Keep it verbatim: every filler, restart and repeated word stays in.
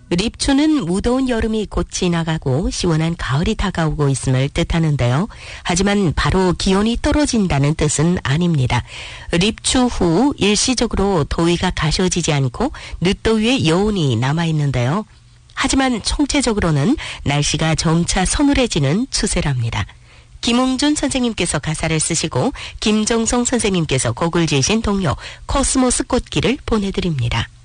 립추는 무더운 여름이 곧 지나가고 시원한 가을이 다가오고 있음을 뜻하는데요. 하지만 바로 기온이 떨어진다는 뜻은 아닙니다. 립추 후 일시적으로 더위가 가셔지지 않고 늦더위의 여운이 남아있는데요. 하지만 총체적으로는 날씨가 점차 서늘해지는 추세랍니다. 김홍준 선생님께서 가사를 쓰시고 김정성 선생님께서 곡을 지으신 동요 코스모스 꽃길을 보내드립니다.